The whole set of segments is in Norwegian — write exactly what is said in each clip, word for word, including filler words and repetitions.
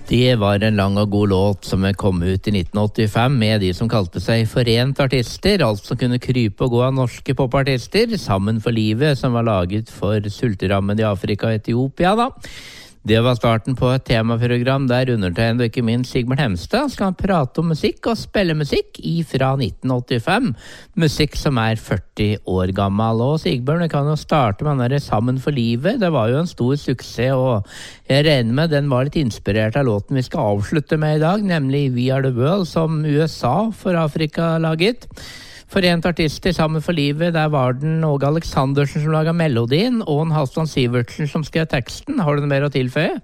Det var en lang og god låt som kom ut i nitten åttifem med de som kalte seg Forent Artister, alt som kunne krype og gå av norske popartister, Sammen for livet, som var laget for sulterammede i Afrika og Etiopia da. Det var starten på et temaprogram der undertegnet og ikke minst Sigmund Hemstad skal prate om musikk og spille musikk fra nitten åttifem. Musikk som er førti år gammel. Og Sigbjørn, vi kan jo starte med den der Sammen for livet. Det var jo en stor suksess, og jeg regner med den var litt inspirert av låten vi skal avslutte med i dag, nemlig We Are The World, som U S A for Afrika laget. Forent Artister, Sammen for livet, der var den Åge Aleksandersen som laget melodien, og en Halvdan Sivertsen som skrev teksten. Har du noe mer å tilføye?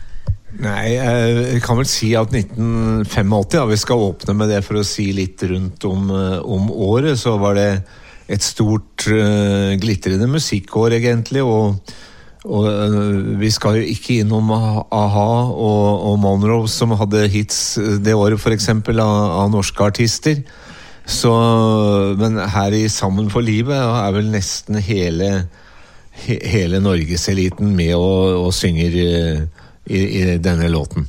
Nei, jeg kan vel si at nitten åttifem, ja, vi skal åpne med det for å si litt rundt om, om året, så var det et stort uh, glitrende musikkår egentlig, og, og uh, vi skal jo ikke innom A-ha og, og Monroe som hadde hits det året for eksempel av, av norske artister. Så, men her i Sammen for livet er vel nesten hele, he, hele Norgeseliten med og, og synger i, i, i denne låten.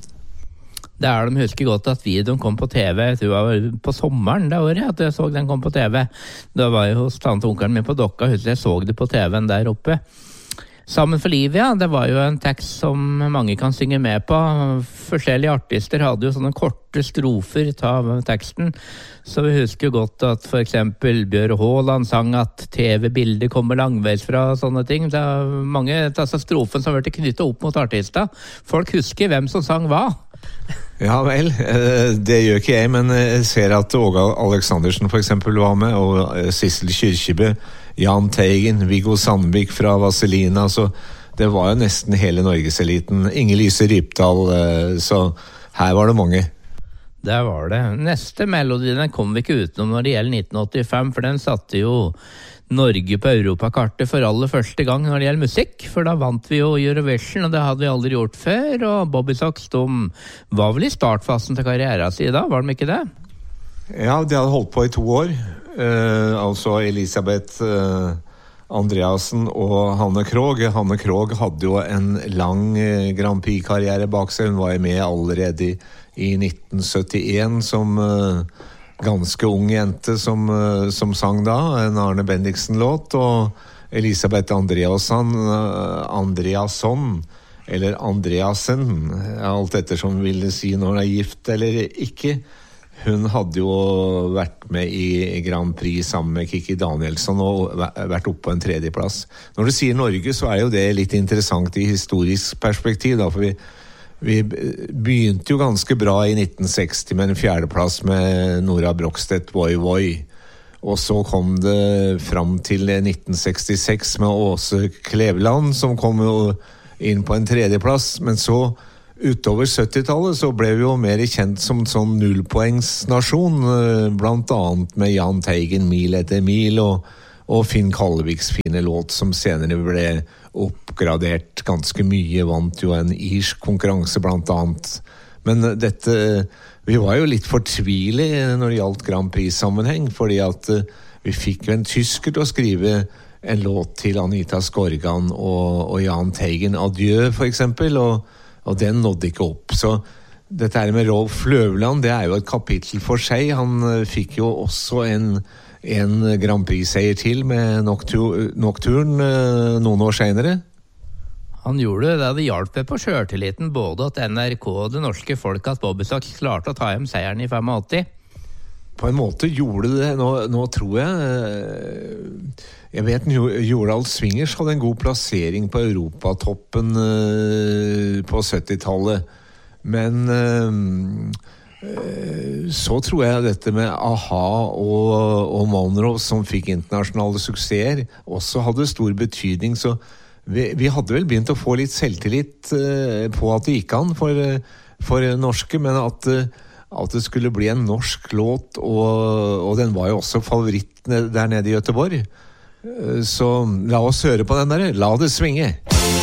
Det er de husker godt at videoen kom på T V, jeg tror det var på sommeren det året at jeg så den kom på T V. Da var jeg hos tante og onkelen min på Dokka, husker jeg så det på T V-en der oppe. Sammen for livet, ja, det var jo en tekst som mange kan synge med på. Forskjellige artister hadde jo sånne korte strofer av teksten, så vi husker jo godt at for eksempel Bjørn Håland sang at T V-bilder kommer langveis fra sånne ting. Det er mange av disse strofene som har vært knyttet opp mot artister. Folk husker hvem som sang hva. Ja vel, det gjør ikke jeg, men jeg ser at Åge Aleksandersen for eksempel var med, og Sissel Kyrkjebø, Jahn Teigen, Viggo Sandvik fra Vazelina, så det var jo nesten hele Norgeseliten. Inger Lise Rypdal, så her var det mange. Der var det. Neste melodi, den kom vi ikke utenom når det gjelder nitten åttifem, for den satte jo Norge på Europakartet for aller første gang når det gjelder musikk, for da vant vi jo Eurovision, og det hadde vi aldri gjort før, og Bobby Sox, de var vel i startfasen til karrieren sin da, var de ikke det? Ja, de hadde holdt på i to år. Uh, altså Elisabeth uh, Andreassen og Hanne Krogh. Hanne Krogh hadde jo en lang uh, Grand Prix-karriere bak seg. Hun var jo med allerede i, i nitten syttien som uh, ganske ung jente som, uh, som sang da, en Arne Bendiksen-låt, og Elisabeth Andreasson, uh, Andreasson eller Andreasen, alt etter som ville si når hun er gift eller ikke. Hun hadde jo vært med i Grand Prix sammen med Kiki Danielsson og vært oppe på en tredjeplass. Når du sier Norge, så er jo det litt interessant i historisk perspektiv, da, for vi, vi begynte jo ganske bra i nitten seksti med en fjerdeplass med Nora Brogstedt, Voi Voi. Og så kom det fram til nitten sekstiseks med Åse Kleveland, som kom jo inn på en tredjeplass, men så utover syttitallet så ble vi jo mer kjent som sånn nullpoengsnasjon, blant annet med Jahn Teigen, Mil etter mil, og, og Finn Kalleviks fine låt, som senere ble oppgradert ganske mye, vant jo en irsk konkurranse blant annet. Men dette, vi var jo litt fortvilet når det gjaldt Grand Prix-sammenheng, fordi at vi fikk jo en tysker til å skrive en låt til Anita Skorgan og, og Jahn Teigen, Adjø for eksempel, og og den nådde ikke opp. Så dette her med Rolf Løvland, det er jo et kapittel for seg. Han fikk jo også en, en Grand Prix-seier til med Nocturne noen år senere. Han gjorde det, det hjalp på selvtilliten både at N R K og det norske folk at Bobby Sox klarte å ta hjem seieren i åttifem. På en måte gjorde det, nå, nå tror jeg jeg vet Jordal Swingers hadde en god plassering på Europatoppen uh, på syttitallet, men uh, så tror jeg dette med A-ha og, og Monroe som fikk internasjonale suksesser også hadde stor betydning, så vi, vi hadde vel begynt å få litt selvtillit uh, på at det gikk an for, for norske, men at uh, at det skulle bli en norsk låt, og, og den var jo også favoritt der nede i Göteborg. Så la oss høre på den der, La det svinge.